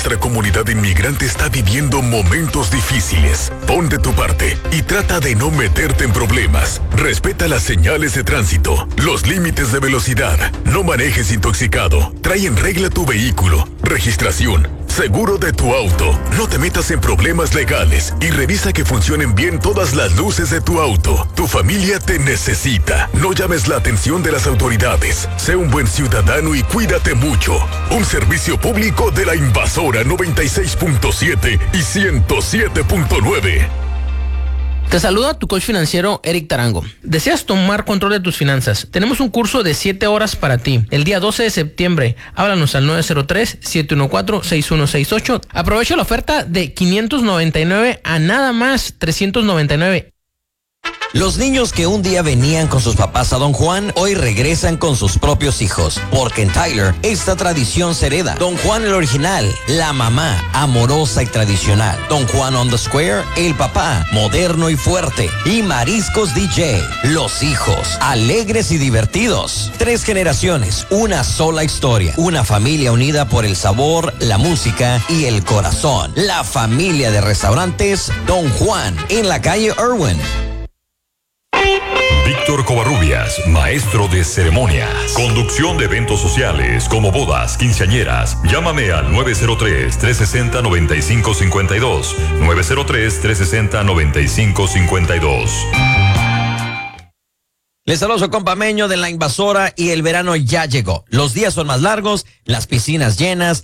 nuestra comunidad inmigrante está viviendo momentos difíciles. Pon de tu parte y trata de no meterte en problemas. Respeta las señales de tránsito, los límites de velocidad. No manejes intoxicado. Trae en regla tu vehículo, registración, seguro de tu auto. No te metas en problemas legales y revisa que funcionen bien todas las luces de tu auto. Tu familia te necesita. No llames la atención de las autoridades. Sé un buen ciudadano y cuídate mucho. Un servicio público de la Invasora 96.7 y 107.9. Te saluda tu coach financiero Eric Tarango. ¿Deseas tomar control de tus finanzas? Tenemos un curso de 7 horas para ti. El día 12 de septiembre, háblanos al 903-714-6168. Aprovecha la oferta de $599 a nada más $399. Los niños que un día venían con sus papás a Don Juan, hoy regresan con sus propios hijos. Porque en Tyler, esta tradición se hereda. Don Juan el original, la mamá, amorosa y tradicional. Don Juan on the Square, el papá, moderno y fuerte. Y Mariscos DJ, los hijos, alegres y divertidos. 3 generaciones, una sola historia. Una familia unida por el sabor, la música y el corazón. La familia de restaurantes Don Juan, en la calle Irwin. Víctor Covarrubias, maestro de ceremonias. Conducción de eventos sociales como bodas, quinceañeras. Llámame al 903-360-9552. 903-360-9552. Les saludo su compa Meño de La Invasora y el verano ya llegó. Los días son más largos, las piscinas llenas,